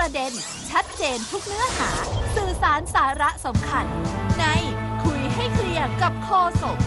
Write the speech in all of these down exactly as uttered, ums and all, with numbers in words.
ประเด็นชัดเจนทุกเนื้อหาสื่อสารสาระสำคัญในคุยให้เคลียร์กับโฆษก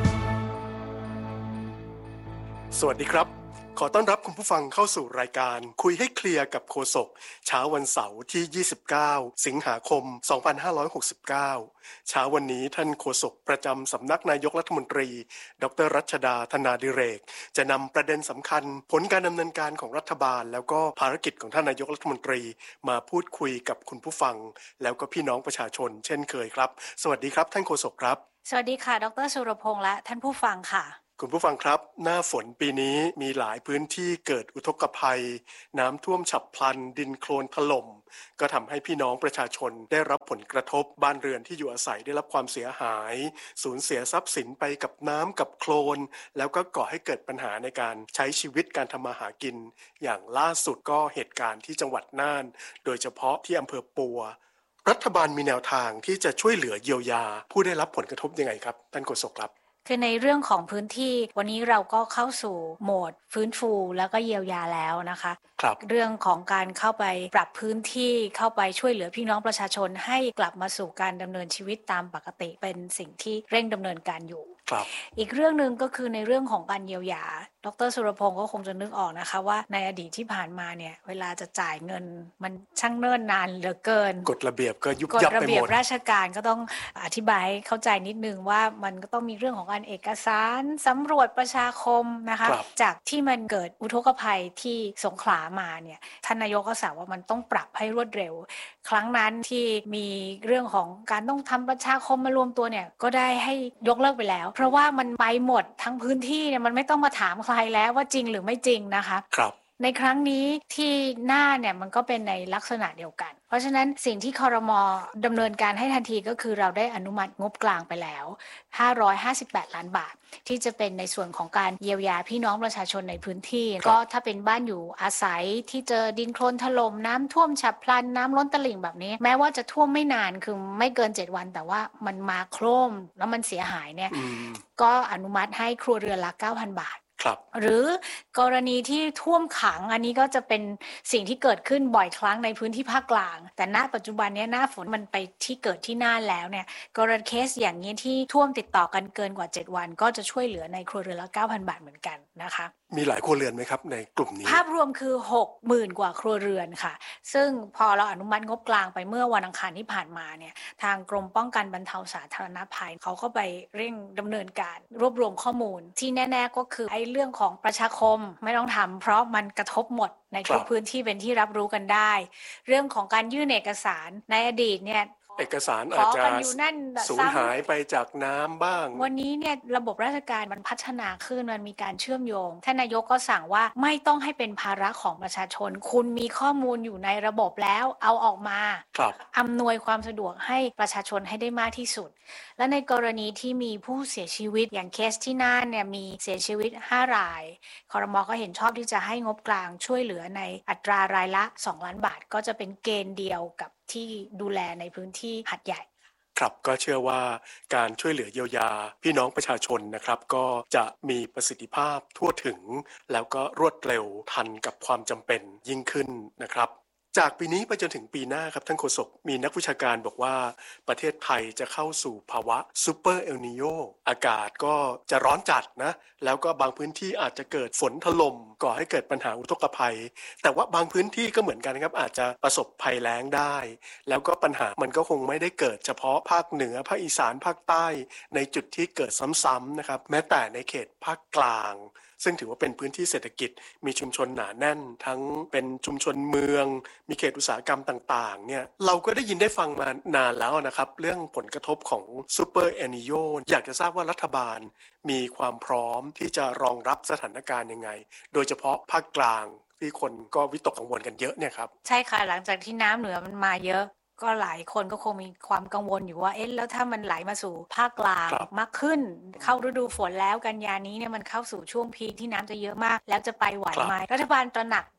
สวัสดีครับขอต้อนรับคุณผู้ฟังเข้าสู่รายการคุยให้เคลียร์กับโฆษกเช้าวันเสาร์ที่ยี่สิบเก้าสิงหาคมสองพันห้าร้อยหกสิบเก้าเช้าวันนี้ท่านโฆษกประจำสำนักนายกรัฐมนตรีดร.รัชดาธนาดิเรกจะนำประเด็นสำคัญผลการดำเนินการของรัฐบาลแล้วก็ภารกิจของท่านนายกรัฐมนตรีมาพูดคุยกับคุณผู้ฟังแล้วก็พี่น้องประชาชนเช่นเคยครับสวัสดีครับท่านโฆษกครับสวัสดีค่ะดร.สุรพงษ์และท่านผู้ฟังค่ะคุณผู้ฟังครับหน้าฝนปีนี้มีหลายพื้นที่เกิดอุทกภัยน้ำท่วมฉับพลันดินโคลนถล่มก็ทำให้พี่น้องประชาชนได้รับผลกระทบบ้านเรือนที่อยู่อาศัยได้รับความเสียหายสูญเสียทรัพย์สินไปกับน้ำกับโคลนแล้วก็ก่อให้เกิดปัญหาในการใช้ชีวิตการทำมาหากินอย่างล่าสุดก็เหตุการณ์ที่จังหวัดน่านโดยเฉพาะที่อำเภอปัวรัฐบาลมีแนวทางที่จะช่วยเหลือเยียวยาผู้ได้รับผลกระทบยังไงครับท่านโฆษกครับคือในเรื่องของพื้นที่วันนี้เราก็เข้าสู่โหมดฟื้นฟูแล้วก็เยียวยาแล้วนะคะครับเรื่องของการเข้าไปปรับพื้นที่เข้าไปช่วยเหลือพี่น้องประชาชนให้กลับมาสู่การดำเนินชีวิตตามปกติเป็นสิ่งที่เร่งดำเนินการอยู่อีกเรื่องนึงก็คือในเรื่องของการเยียวยาดร.สุรพงษ์ก็คงจะนึกออกนะคะว่าในอดีตที่ผ่านมาเนี่ยเวลาจะจ่ายเงินมันช่างเนิ่นนานเหลือเกินกฎระเบียบก็ยุบยับไปหมดกฎระเบียบราชการก็ต้องอธิบายให้เข้าใจนิดนึงว่ามันก็ต้องมีเรื่องของการเอกสารสำรวจประชาคมนะคะจากที่มันเกิดอุทกภัยที่สงขลามาเนี่ยท่านนายกก็สั่งว่ามันต้องปรับให้รวดเร็วครั้งนั้นที่มีเรื่องของการต้องทำประชาคมมารวมตัวเนี่ยก็ได้ให้ยกเลิกไปแล้วเพราะว่ามันไปหมดทั้งพื้นที่เนี่ยมันไม่ต้องมาถามใครแล้วว่าจริงหรือไม่จริงนะคะครับในครั้งนี้ที่หน้าเนี่ยมันก็เป็นในลักษณะเดียวกันเพราะฉะนั้นสิ่งที่ครม.ดำเนินการให้ทันทีก็คือเราได้อนุมัติงบกลางไปแล้วห้าร้อยห้าสิบแปดล้านบาทที่จะเป็นในส่วนของการเยียวยาพี่น้องประชาชนในพื้นที่ก็ถ้าเป็นบ้านอยู่อาศัยที่เจอดินโคลนถล่มน้ำท่วมฉับพลันน้ำล้นตลิ่งแบบนี้แม้ว่าจะท่วมไม่นานคือไม่เกินเจ็ดวันแต่ว่ามันมาโครมแล้วมันเสียหายเนี่ยก็อนุมัติให้ครัวเรือนละ เก้าพัน บาทหรือกรณีที่ท่วมขังอันนี้ก็จะเป็นสิ่งที่เกิดขึ้นบ่อยครั้งในพื้นที่ภาคกลางแต่ณปัจจุบันนี้หน้าฝนมันไปที่เกิดที่น่านแล้วเนี่ยกรณีเคสอย่างนี้ที่ท่วมติดต่อกันเกินกว่าเจ็ดวันก็จะช่วยเหลือในครัวเรือนละ เก้าพัน บาทเหมือนกันนะคะมีหลายครัวเรือนไหมครับในกลุ่มนี้ภาพรวมคือ หกหมื่น กว่าครัวเรือนค่ะซึ่งพอเราอนุมัติงบกลางไปเมื่อวันอังคารที่ผ่านมาเนี่ยทางกรมป้องกันบรรเทาสาธารณภัยเขาก็ไปเร่งดำเนินการรวบรวมข้อมูลที่แน่ๆก็คือไอ้เรื่องของประชาคมไม่ต้องทำเพราะมันกระทบหมดในทุกพื้นที่เป็นที่รับรู้กันได้เรื่องของการยื่นเอกสารในอดีตเนี่ยเอกสารอาจจะสูญหายไปจากน้ำบ้างวันนี้เนี่ยระบบราชการมันพัฒนาขึ้นมันมีการเชื่อมโยงท่านนายกก็สั่งว่าไม่ต้องให้เป็นภาระของประชาชนคุณมีข้อมูลอยู่ในระบบแล้วเอาออกมาอำนวยความสะดวกให้ประชาชนให้ได้มากที่สุดและในกรณีที่มีผู้เสียชีวิตอย่างเคสที่น่านเนี่ยมีเสียชีวิตห้ารายครม.ก็เห็นชอบที่จะให้งบกลางช่วยเหลือในอัตรารายละสองล้านบาทก็จะเป็นเกณฑ์เดียวกับที่ดูแลในพื้นที่หาดใหญ่ครับก็เชื่อว่าการช่วยเหลือเยียวยาพี่น้องประชาชนนะครับก็จะมีประสิทธิภาพทั่วถึงแล้วก็รวดเร็วทันกับความจำเป็นยิ่งขึ้นนะครับจากปีนี้ไปจนถึงปีหน้าครับท่านโฆษกมีนักวิชาการบอกว่าประเทศไทยจะเข้าสู่ภาวะซูเปอร์เอลนีโญอากาศก็จะร้อนจัดนะแล้วก็บางพื้นที่อาจจะเกิดฝนถล่มก่อให้เกิดปัญหาอุทกภัยแต่ว่าบางพื้นที่ก็เหมือนกันครับอาจจะประสบภัยแล้งได้แล้วก็ปัญหามันก็คงไม่ได้เกิดเฉพาะภาคเหนือภาคอีสานภาคใต้ในจุดที่เกิดซ้ำๆนะครับแม้แต่ในเขตภาคกลางซึ่งถือว่าเป็นพื้นที่เศรษฐกิจมีชุมชนหนาแน่นทั้งเป็นชุมชนเมืองมีเขตอุตสาหกรรมต่างๆเนี่ยเราก็ได้ยินได้ฟังมานานแล้วนะครับเรื่องผลกระทบของซูเปอร์เอลนีโญอยากจะทราบว่ารัฐบาลมีความพร้อมที่จะรองรับสถานการณ์ยังไงโดยเฉพาะภาคกลางที่คนก็วิตกกังวลกันเยอะเนี่ยครับใช่ค่ะหลังจากที่น้ำเหนือมันมาเยอะก็หลายคนก็คงมีความกังวลอยู่ว่าเอ๊ะแล้วถ้ามันไหลมาสู่ภาคกลางมากขึ้นเข้าฤดูฝนแล้วกันยานี้เนี่ยมันเข้าสู่ช่วงพีคที่น้ำจะเยอะมากแล้วจะไปไหวไหมรัฐบาลตระหนัก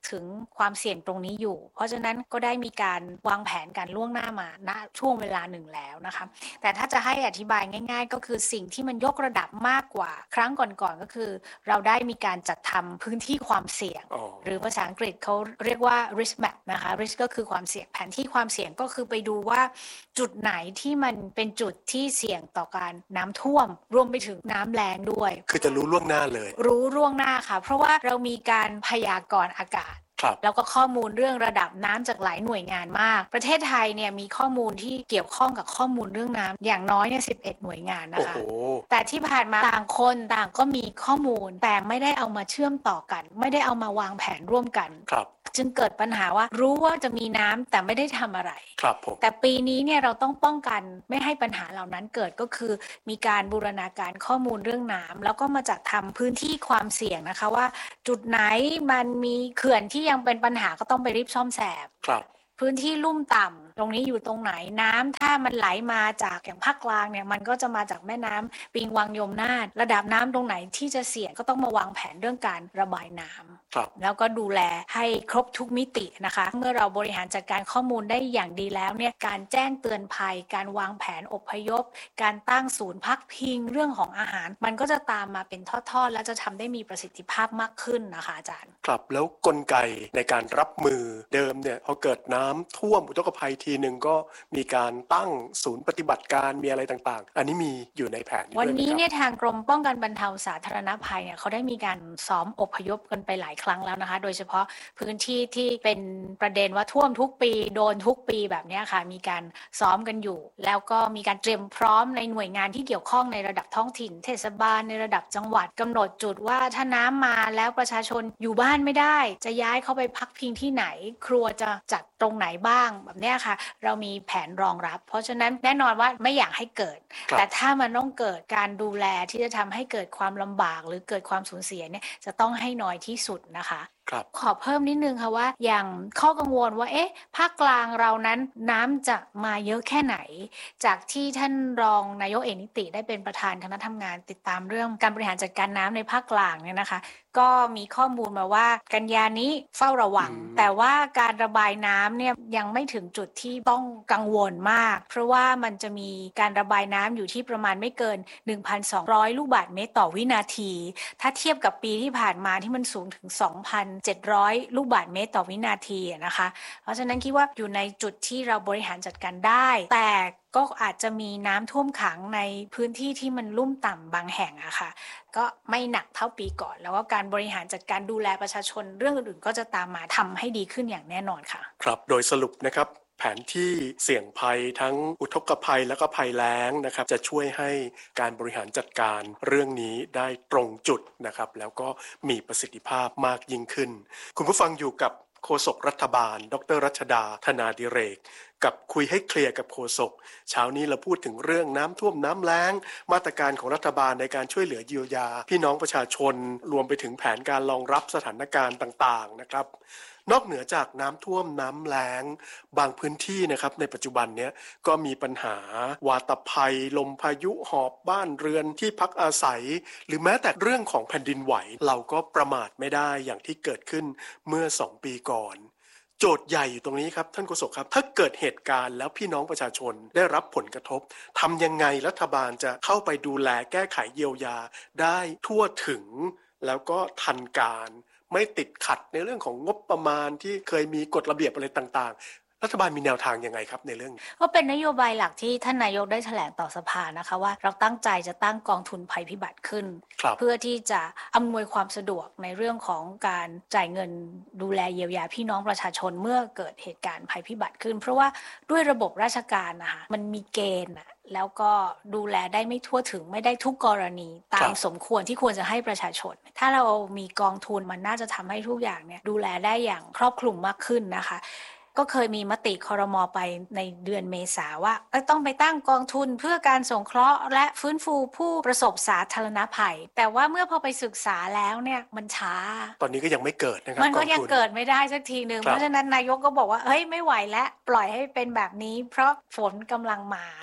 ถึงความเสี่ยงตรงนี้อยู่เพราะฉะนั้นก็ได้มีการวางแผนการล่วงหน้ามาณช่วงเวลาหนึ่งแล้วนะคะแต่ถ้าจะให้อธิบายง่ายๆก็คือสิ่งที่มันยกระดับมากกว่าครั้งก่อนๆก็คือเราได้มีการจัดทำพื้นที่ความเสี่ยง oh. หรือภาษาอังกฤษเขาเรียกว่า risk map นะคะ risk ก็คือความเสี่ยงแผนที่ความเสี่ยงก็คือไปดูว่าจุดไหนที่มันเป็นจุดที่เสี่ยงต่อการน้ำท่วมรวมไปถึงน้ำแล้งด้วยคือจะรู้ล่วงหน้าเลยรู้ล่วงหน้าค่ะเพราะว่าเรามีการพยากรณ์อากาศแล้วก็ข้อมูลเรื่องระดับน้ำจากหลายหน่วยงานมากประเทศไทยเนี่ยมีข้อมูลที่เกี่ยวข้องกับข้อมูลเรื่องน้ำอย่างน้อยเนี่ยสิบเอ็ดหน่วยงานนะคะแต่ที่ผ่านมาต่างคนต่างก็มีข้อมูลแต่ไม่ได้เอามาเชื่อมต่อกันไม่ได้เอามาวางแผนร่วมกันจึงเกิดปัญหาว่ารู้ว่าจะมีน้ำแต่ไม่ได้ทำอะไรครับผมแต่ปีนี้เนี่ยเราต้องป้องกันไม่ให้ปัญหาเหล่านั้นเกิดก็คือมีการบูรณาการข้อมูลเรื่องน้ำแล้วก็มาจัดทำพื้นที่ความเสี่ยงนะคะว่าจุดไหนมันมีเขื่อนที่ยังเป็นปัญหาก็ต้องไปรีบซ่อมแซมครับพื้นที่ลุ่มต่ำตรงนี้อยู่ตรงไหนน้ำถ้ามันไหลมาจากอย่างภาคกลางเนี่ยมันก็จะมาจากแม่น้ำปิงวังยมนาถระดับน้ำตรงไหนที่จะเสี่ยงก็ต้องมาวางแผนเรื่องการระบายน้ำแล้วก็ดูแลให้ครบทุกมิตินะคะเมื่อเราบริหารจัดการข้อมูลได้อย่างดีแล้วเนี่ยการแจ้งเตือนภัยการวางแผนอพยพการตั้งศูนย์พักพิงเรื่องของอาหารมันก็จะตามมาเป็นทอดๆและจะทำได้มีประสิทธิภาพมากขึ้นนะคะอาจารย์ครับแล้วกลไกในการรับมือเดิมเนี่ยพอเกิดน้ำท่วมอุทกภัยทีนึงก็มีการตั้งศูนย์ปฏิบัติการมีอะไรต่างๆอันนี้มีอยู่ในแผนวันนี้เนี่ยทางกรมป้องกันบรรเทาสาธารณภัยเนี่ยเขาได้มีการซ้อมอพยพกันไปหลายครั้งแล้วนะคะโดยเฉพาะพื้นที่ที่เป็นประเด็นว่าท่วมทุกปีโดนทุกปีแบบนี้ค่ะมีการซ้อมกันอยู่แล้วก็มีการเตรียมพร้อมในหน่วยงานที่เกี่ยวข้องในระดับท้องถิ่นเทศบาลในระดับจังหวัดกำหนดจุดว่าถ้าน้ำมาแล้วประชาชนอยู่บ้านไม่ได้จะย้ายเข้าไปพักพิงที่ไหนครัวจะจัดตรงไหนบ้างแบบนี้ค่ะเรามีแผนรองรับเพราะฉะนั้นแน่นอนว่าไม่อยากให้เกิดแต่ถ้ามันต้องเกิดการดูแลที่จะทำให้เกิดความลำบากหรือเกิดความสูญเสียเนี่ยจะต้องให้น้อยที่สุดนะคะขอเพิ่มนิดนึงค่ะว่าอย่างข้อกังวลว่าเอ๊ะภาคกลางเรานั้นน้ำจะมาเยอะแค่ไหนจากที่ท่านรองนายกเอกนิติได้เป็นประธานคณะทำงานติดตามเรื่องการบริหารจัดการน้ำในภาคกลางเนี่ยนะคะก็มีข้อมูลมาว่ากันยานี้เฝ้าระวังแต่ว่าการระบายน้ำเนี่ยยังไม่ถึงจุดที่ต้องกังวลมากเพราะว่ามันจะมีการระบายน้ำอยู่ที่ประมาณไม่เกิน หนึ่งพันสองร้อย ลูกบาศก์เมตรต่อวินาทีถ้าเทียบกับปีที่ผ่านมาที่มันสูงถึง สองพันเจ็ดร้อย ลูกบาศก์เมตรต่อวินาทีนะคะเพราะฉะนั้นคิดว่าอยู่ในจุดที่เราบริหารจัดการได้แต่ก็อาจจะมีน้ำท่วมขังในพื้นที่ที่มันลุ่มต่ำบางแห่งอะค่ะก็ไม่หนักเท่าปีก่อนแล้วก็การบริหารจัดการดูแลประชาชนเรื่องอื่นๆก็จะตามมาทำให้ดีขึ้นอย่างแน่นอนค่ะครับโดยสรุปนะครับแผนที่เสี่ยงภัยทั้งอุทกภัยและก็ภัยแล้งนะครับจะช่วยให้การบริหารจัดการเรื่องนี้ได้ตรงจุดนะครับแล้วก็มีประสิทธิภาพมากยิ่งขึ้นคุณผู้ฟังอยู่กับโฆษกรัฐบาลดร.รัชดาธนาดิเรกกับคุยให้เคลียร์กับโฆษกเช้านี้เราพูดถึงเรื่องน้ำท่วมน้ำแล้งมาตรการของรัฐบาลในการช่วยเหลือเยียวยาพี่น้องประชาชนรวมไปถึงแผนการรองรับสถานการณ์ต่างๆนะครับนอกเหนือจากน้ำท่วมน้ำแล้งบางพื้นที่นะครับในปัจจุบันเนี้ยก็มีปัญหาวาตภัยลมพายุหอบบ้านเรือนที่พักอาศัยหรือแม้แต่เรื่องของแผ่นดินไหวเราก็ประมาทไม่ได้อย่างที่เกิดขึ้นเมื่อสองปีก่อนโจทย์ใหญ่อยู่ตรงนี้ครับท่านโฆษกครับถ้าเกิดเหตุการณ์แล้วพี่น้องประชาชนได้รับผลกระทบทำยังไงรัฐบาลจะเข้าไปดูแลแก้ไขเยียวยาได้ทั่วถึงแล้วก็ทันการไม่ติดขัดในเรื่องของงบประมาณที่เคยมีกฎระเบียบอะไรต่างๆรัฐบาลมีแนวทางยังไงครับในเรื่องก็เป็นนโยบายหลักที่ท่านนายกได้แถลงต่อสภานะคะว่าเราตั้งใจจะตั้งกองทุนภัยพิบัติขึ้นเพื่อที่จะอำนวยความสะดวกในเรื่องของการจ่ายเงินดูแลเยียวยาพี่น้องประชาชนเมื่อเกิดเหตุการณ์ภัยพิบัติขึ้นเพราะว่าด้วยระบบราชการนะคะมันมีเกณฑ์แล้วก็ดูแลได้ไม่ทั่วถึงไม่ได้ทุกกรณีตามสมควรที่ควรจะให้ประชาชนถ้าเรามีกองทุนมันน่าจะทำให้ทุกอย่างเนี่ยดูแลได้อย่างครอบคลุมมากขึ้นนะคะก็เคยมีมติครม.ไปในเดือนเมษาว่าต้องไปตั้งกองทุนเพื่อการสงเคราะห์และฟื้นฟูผู้ประสบสาธารณภัยแต่ว่าเมื่อพอไปศึกษาแล้วเนี่ยมันช้าตอนนี้ก็ยังไม่เกิดนะครับมันก็ยังเกิดไม่ได้สักทีนึงเพราะฉะนั้นนายกก็บอกว่าเฮ้ยไม่ไหวแล้วปล่อยให้เป็นแบบนี้เพราะฝนกำลังมา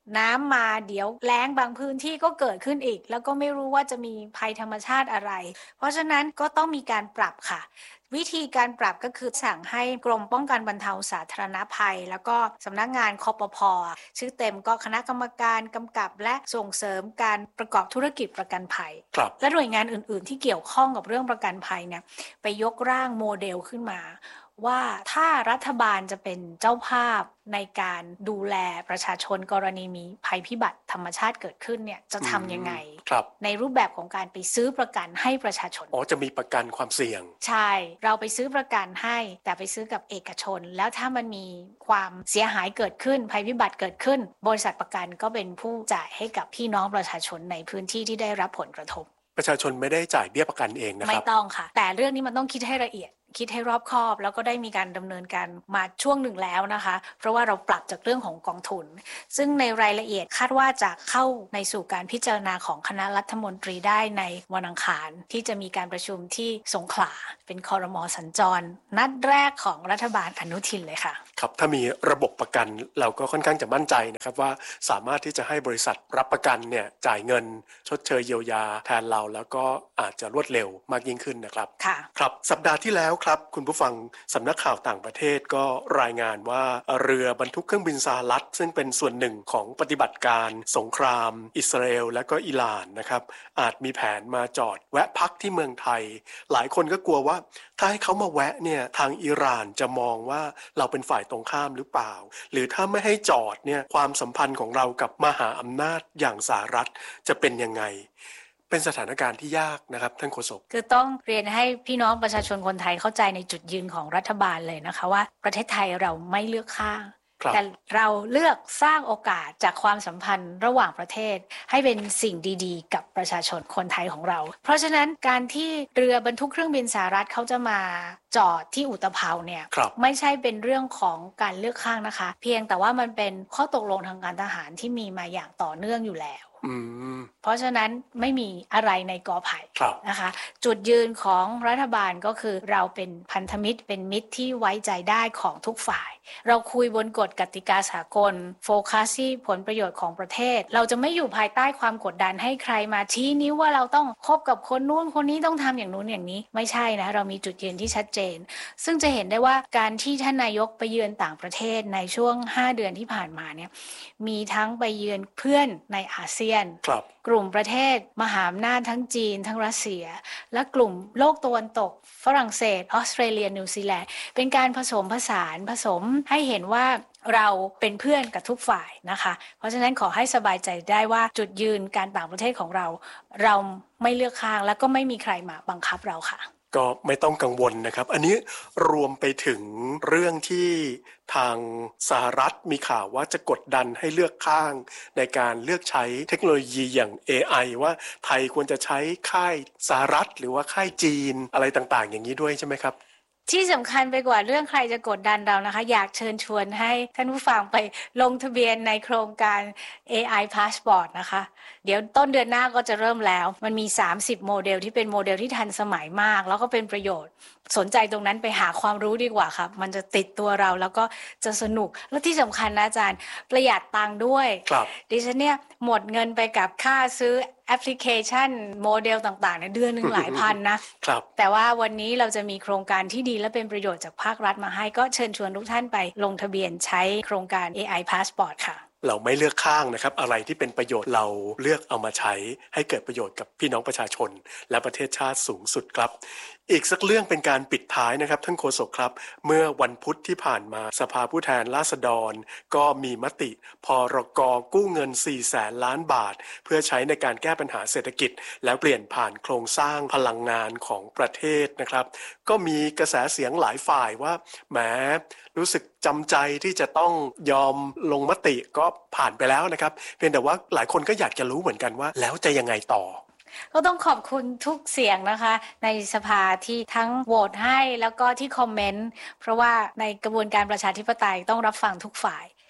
น้ำมาเดี๋ยวแล้งบางพื้นที่ก็เกิดขึ้นอีกแล้วก็ไม่รู้ว่าจะมีภัยธรรมชาติอะไรเพราะฉะนั้นก็ต้องมีการปรับค่ะวิธีการปรับก็คือสั่งให้กรมป้องกันบรรเทาสาธารณภัยแล้วก็สำนักงานคปภ.ชื่อเต็มก็คณะกรรมการกำกับและส่งเสริมการประกอบธุรกิจประกันภัยและหน่วยงานอื่นๆที่เกี่ยวข้องกับเรื่องประกันภัยเนี่ยไปยกร่างโมเดลขึ้นมาว่าถ้ารัฐบาลจะเป็นเจ้าภาพในการดูแลประชาชนกรณีมีภัยพิบัติธรรมชาติเกิดขึ้นเนี่ยจะทำยังไงในรูปแบบของการไปซื้อประกันให้ประชาชนอ๋อจะมีประกันความเสี่ยงใช่เราไปซื้อประกันให้แต่ไปซื้อกับเอกชนแล้วถ้ามันมีความเสียหายเกิดขึ้นภัยพิบัติเกิดขึ้นบริษัทประกันก็เป็นผู้จ่ายให้กับพี่น้องประชาชนในพื้นที่ที่ได้รับผลกระทบประชาชนไม่ได้จ่ายเบี้ยประกันเองนะครับไม่ต้องค่ะแต่เรื่องนี้มันต้องคิดให้ละเอียดคิดให้รอบคอบแล้วก็ได้มีการดำเนินการมาช่วงหนึ่งแล้วนะคะเพราะว่าเราปรับจากเรื่องของกองทุนซึ่งในรายละเอียดคาดว่าจะเข้าในสู่การพิจารณาของคณะรัฐมนตรีได้ในวันอังคารที่จะมีการประชุมที่สงขลาเป็นครม.สัญจรนัดแรกของรัฐบาลอนุทินเลยค่ะครับถ้ามีระบบประกันเราก็ค่อนข้างจะมั่นใจนะครับว่าสามารถที่จะให้บริษัทรับประกันเนี่ยจ่ายเงินชดเชยเยียวยาแทนเราแล้วก็อาจจะรวดเร็วมากยิ่งขึ้นนะครับค่ะครับสัปดาห์ที่แล้วครับคุณผู้ฟังสำนักข่าวต่างประเทศก็รายงานว่าเรือบรรทุกเครื่องบินสหรัฐซึ่งเป็นส่วนหนึ่งของปฏิบัติการสงครามอิสราเอลและก็อิหร่านนะครับอาจมีแผนมาจอดแวะพักที่เมืองไทยหลายคนก็กลัวว่าถ้าให้เขามาแวะเนี่ยทางอิหร่านจะมองว่าเราเป็นฝ่ายตรงข้ามหรือเปล่าหรือถ้าไม่ให้จอดเนี่ยความสัมพันธ์ของเรากับมหาอำนาจอย่างสหรัฐจะเป็นยังไงเป็นสถานการณ์ที่ยากนะครับท่านโฆษกคือต้องเรียนให้พี่น้องประชาชนคนไทยเข้าใจในจุดยืนของรัฐบาลเลยนะคะว่าประเทศไทยเราไม่เลือกข้างแต่เราเลือกสร้างโอกาสจากความสัมพันธ์ระหว่างประเทศให้เป็นสิ่งดีๆกับประชาชนคนไทยของเราเพราะฉะนั้นการที่เรือบรรทุกเครื่องบินสหรัฐเขาจะมาจอดที่อุตภาวเนี่ยไม่ใช่เป็นเรื่องของการเลือกข้างนะคะเพียงแต่ว่ามันเป็นข้อตกลงทางการทหารที่มีมาอย่างต่อเนื่องอยู่แล้วเพราะฉะนั้นไม่มีอะไรในกอไผ่นะคะจุดยืนของรัฐบาลก็คือเราเป็นพันธมิตรเป็นมิตรที่ไว้ใจได้ของทุกฝ่ายเราคุยบนกฎกติกาสากลโฟกัสที่ผลประโยชน์ของประเทศเราจะไม่อยู่ภายใต้ความกดดันให้ใครมาชี้นิ้วว่าเราต้องคบกับคนนู้นคนนี้ต้องทำอย่างนู้นอย่างนี้ไม่ใช่นะเรามีจุดยืนที่ชัดเจนซึ่งจะเห็นได้ว่าการที่ท่านนายกไปเยือนต่างประเทศในช่วงห้าเดือนที่ผ่านมาเนี่ยมีทั้งไปเยือนเพื่อนในอาเซียนกลุ่มประเทศมหาอำนาจทั้งจีนทั้งรัสเซียและกลุ่มโลกตะวันตกฝรั่งเศสออสเตรเลียนิวซีแลนด์เป็นการผสมผสานผสมให้เห็นว่าเราเป็นเพื่อนกับทุกฝ่ายนะคะเพราะฉะนั้นขอให้สบายใจได้ว่าจุดยืนการต่างประเทศของเราเราไม่เลือกข้างและก็ไม่มีใครมาบังคับเราค่ะก็ไม่ต้องกังวลนะครับอันนี้รวมไปถึงเรื่องที่ทางสหรัฐมีข่าวว่าจะกดดันให้เลือกข้างในการเลือกใช้เทคโนโลยีอย่าง เอ ไอ ว่าไทยควรจะใช้ค่ายสหรัฐหรือว่าค่ายจีนอะไรต่างๆอย่างนี้ด้วยใช่ไหมครับที่สำคัญไปกว่าเรื่องใครจะกดดันเรานะคะอยากเชิญชวนให้ท่านผู้ฟังไปลงทะเบียนในโครงการ เอ ไอ Passport นะคะเดี๋ยวต้นเดือนหน้าก็จะเริ่มแล้วมันมีสามสิบโมเดลที่เป็นโมเดลที่ทันสมัยมากแล้วก็เป็นประโยชน์สนใจตรงนั้นไปหาความรู้ดีกว่าครับมันจะติดตัวเราแล้วก็จะสนุกและที่สำคัญนะอาจารย์ประหยัดตังค์ด้วยดิฉันเนี่ยหมดเงินไปกับค่าซื้อแอปพลิเคชันโมเดลต่างๆในเดือนหนึ่งหลายพันนะแต่ว่าวันนี้เราจะมีโครงการที่ดีและเป็นประโยชน์จากภาครัฐมาให้ก็เชิญชวนทุกท่านไปลงทะเบียนใช้โครงการ เอ ไอ Passport ค่ะเราไม่เลือกข้างนะครับอะไรที่เป็นประโยชน์เราเลือกเอามาใช้ให้เกิดประโยชน์กับพี่น้องประชาชนและประเทศชาติสูงสุดครับอีกสักเรื่องเป็นการปิดท้ายนะครับท่านโฆษกครับเมื่อวันพุธที่ผ่านมาสภาผู้แทนราษฎรก็มีมติพรก.กู้เงินสี่แสนล้านบาทเพื่อใช้ในการแก้ปัญหาเศรษฐกิจแล้วเปลี่ยนผ่านโครงสร้างพลังงานของประเทศนะครับก็มีกระแสเสียงหลายฝ่ายว่าแหมรู้สึกจำใจที่จะต้องยอมลงมติก็ผ่านไปแล้วนะครับเพียงแต่ว่าหลายคนก็อยากจะรู้เหมือนกันว่าแล้วจะยังไงต่อก็ต้องขอบคุณทุกเสียงนะคะในสภาที่ทั้งโหวตให้แล้วก็ที่คอมเมนต์เพราะว่าในกระบวนการประชาธิปไตยต้องรับฟังทุกฝ่าย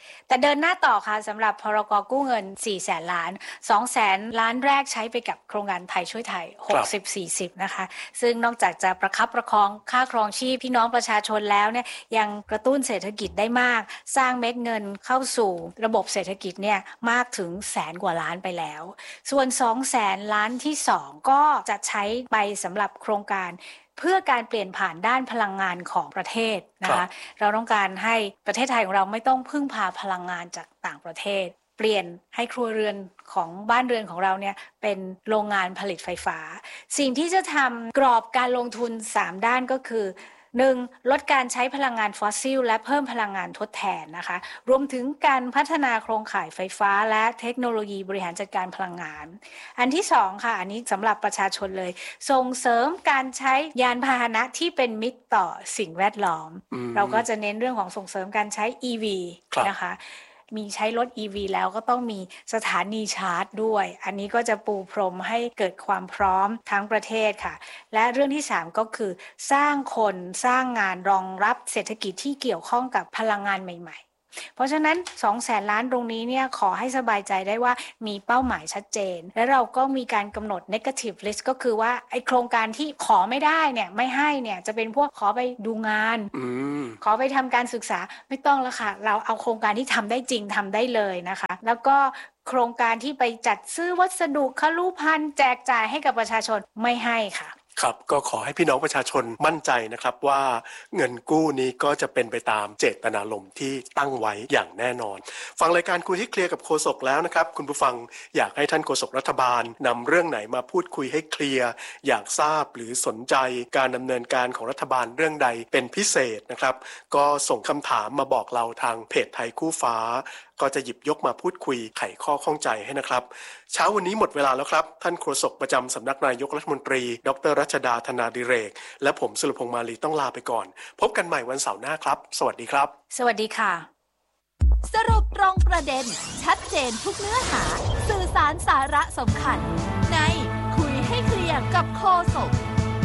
แต่เดินหน้าต่อค่ะสำหรับพรกกู้เงินสี่แสนล้านสองแสนล้านแรกใช้ไปกับโครงการไทยช่วยไทยหกสิบ สี่สิบนะคะซึ่งนอกจากจะประคับประคองค่าครองชีพพี่น้องประชาชนแล้วเนี่ยยังกระตุ้นเศรษฐกิจได้มากสร้างเม็ดเงินเข้าสู่ระบบเศรษฐกิจเนี่ยมากถึงแสนกว่าล้านไปแล้วส่วนสองแสนล้านที่สองก็จะใช้ไปสำหรับโครงการเพื่อการเปลี่ยนผ่านด้านพลังงานของประเทศนะคะเราต้องการให้ประเทศไทยของเราไม่ต้องพึ่งพาพลังงานจากต่างประเทศเปลี่ยนให้ครัวเรือนของบ้านเรือนของเราเนี่ยเป็นโรงงานผลิตไฟฟ้าสิ่งที่จะทำกรอบการลงทุนสามด้านก็คือหนึ่งลดการใช้พลังงานฟอสซิลและเพิ่มพลังงานทดแทนนะคะรวมถึงการพัฒนาโครงข่ายไฟฟ้าและเทคโนโลยีบริหารจัดการพลังงานอันที่สองค่ะอันนี้สำหรับประชาชนเลยส่งเสริมการใช้ยานพาหนะที่เป็นมิตรต่อสิ่งแวดล้อมเราก็จะเน้นเรื่องของส่งเสริมการใช้ อี วี นะคะมีใช้รถ อี วี แล้วก็ต้องมีสถานีชาร์จด้วยอันนี้ก็จะปูพรมให้เกิดความพร้อมทั้งประเทศค่ะและเรื่องที่สามก็คือสร้างคนสร้างงานรองรับเศรษฐกิจที่เกี่ยวข้องกับพลังงานใหม่ๆเพราะฉะนั้นสองแสนล้านตรงนี้เนี่ยขอให้สบายใจได้ว่ามีเป้าหมายชัดเจนและเราก็มีการกำหนด negative list ก็คือว่าไอโครงการที่ขอไม่ได้เนี่ยไม่ให้เนี่ยจะเป็นพวกขอไปดูงานขอไปทำการศึกษาไม่ต้องแล้วค่ะเราเอาโครงการที่ทำได้จริงทำได้เลยนะคะแล้วก็โครงการที่ไปจัดซื้อวัสดุคฤภัณฑ์แจกจ่ายให้กับประชาชนไม่ให้ค่ะครับก็ขอให้พี่น้องประชาชนมั่นใจนะครับว่าเงินกู้นี้ก็จะเป็นไปตามเจตนารมณ์ที่ตั้งไว้อย่างแน่นอนฟังรายการคุยให้เคลียร์กับโฆษกแล้วนะครับคุณผู้ฟังอยากให้ท่านโฆษกรัฐบาลนำเรื่องไหนมาพูดคุยให้เคลียร์อยากทราบหรือสนใจการดำเนินการของรัฐบาลเรื่องใดเป็นพิเศษนะครับก็ส่งคำถามมาบอกเราทางเพจไทยคู่ฟ้าก็จะหยิบยกมาพูดคุยไขข้อข้องใจให้นะครับเช้าวันนี้หมดเวลาแล้วครับท่านโฆษกประจำสำนักนายกรัฐมนตรีดร.รัชดาธนาดิเรกและผมสุรพงษ์มาลีต้องลาไปก่อนพบกันใหม่วันเสาร์หน้าครับสวัสดีครับสวัสดีค่ะสรุปตรงประเด็นชัดเจนทุกเนื้อหาสื่อสารสาระสำคัญในคุยให้เคลียร์กับโฆษก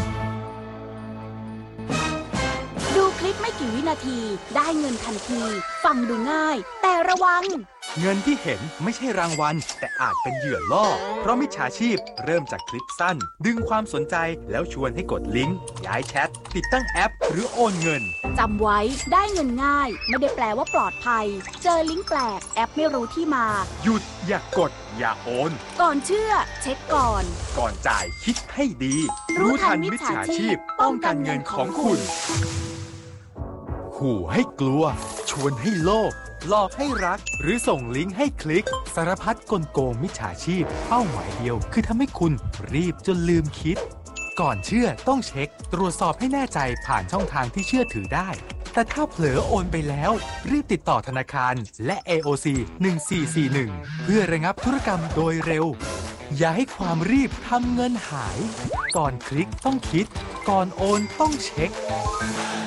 ดูคลิปไม่กี่วินาทีได้เงินทันทีฟังดูง่ายแต่ระวังเงินที่เห็นไม่ใช่รางวัลแต่อาจเป็นเหยื่อล่อเพราะมิจฉาชีพเริ่มจากคลิปสั้นดึงความสนใจแล้วชวนให้กดลิงก์ย้ายแชทติดตั้งแอปหรือโอนเงินจำไว้ได้เงินง่ายไม่ได้แปลว่าปลอดภัยเจอลิงก์แปลกแอปไม่รู้ที่มาหยุดอย่ากดอย่าโอนก่อนเชื่อเช็คก่อนก่อนจ่ายคิดให้ดีรู้ทันมิจฉาชีพป้องกันเงินของคุณขู่ให้กลัวชวนให้โลภหลอกให้รักหรือส่งลิงก์ให้คลิกสารพัดกลโกงมิจฉาชีพเป้าหมายเดียวคือทำให้คุณรีบจนลืมคิดก่อนเชื่อต้องเช็คตรวจสอบให้แน่ใจผ่านช่องทางที่เชื่อถือได้แต่ถ้าเผลอโอนไปแล้วรีบติดต่อธนาคารและ เอ โอ ซี หนึ่งสี่สี่หนึ่งเพื่อระงับธุรกรรมโดยเร็วอย่าให้ความรีบทำเงินหายก่อนคลิกต้องคิดก่อนโอนต้องเช็ค